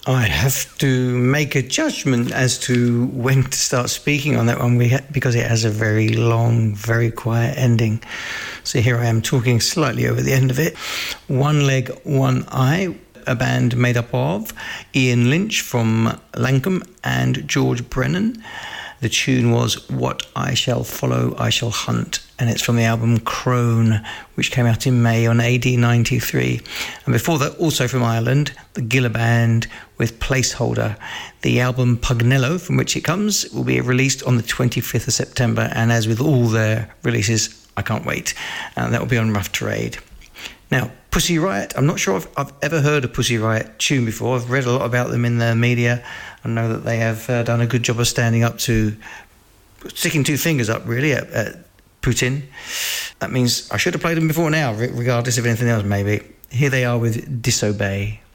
I have to make a judgment as to when to start speaking on that one because it has a very long, very quiet ending. So here I am talking slightly over the end of it. One Leg, One Eye, a band made up of Ian Lynch from Lankum and George Brennan. The tune was What I Shall Follow, I Shall Hunt, and it's from the album Crone, which came out in May on AD 93. And before that, also from Ireland, the Gilla Band with Placeholder. The album Pugnello, from which it comes, will be released on the 25th of September, and as with all their releases, I can't wait. That will be on Rough Trade. Now, Pussy Riot, I'm not sure if I've ever heard a Pussy Riot tune before. I've read a lot about them in the media. I know that they have done a good job of standing up to, sticking two fingers up really at Putin. That means I should have played them before now, regardless of anything else maybe. Here they are with Disobey.